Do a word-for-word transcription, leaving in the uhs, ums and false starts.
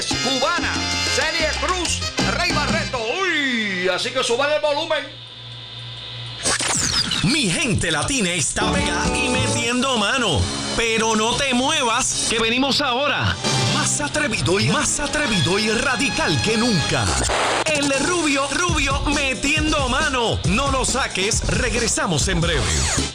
Valdés, Cubana, Celia Cruz, Rey Barreto. Uy, así que suban el volumen. Mi gente latina está pegada y metiendo mano. Pero no te muevas, que venimos ahora. Más atrevido y más atrevido y radical que nunca. El Rubio, Rubio, metiendo mano. No lo saques, regresamos en breve.